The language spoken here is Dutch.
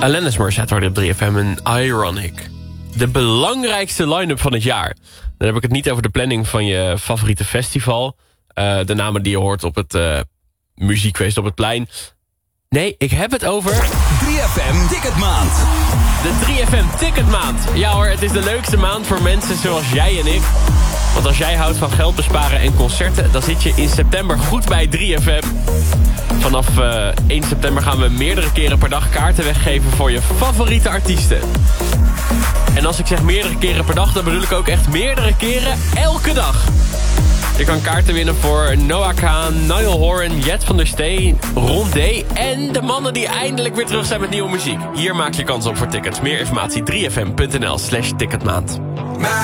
Alanis Morissette hoorde op 3FM en Ironic. De belangrijkste line-up van het jaar. Dan heb ik het niet over de planning van je favoriete festival. De namen die je hoort op het muziekfeest op het plein. Nee, ik heb het over 3FM Ticketmaand. De 3FM Ticketmaand. Ja hoor, het is de leukste maand voor mensen zoals jij en ik. Want als jij houdt van geld besparen en concerten, dan zit je in september goed bij 3FM. Vanaf 1 september gaan we meerdere keren per dag kaarten weggeven voor je favoriete artiesten. En als ik zeg meerdere keren per dag, dan bedoel ik ook echt meerdere keren elke dag. Je kan kaarten winnen voor Noah Kahan, Niall Horan, Jet van der Steen, Rondé en de mannen die eindelijk weer terug zijn met nieuwe muziek. Hier maak je kans op voor tickets. Meer informatie 3fm.nl/ticketmaand.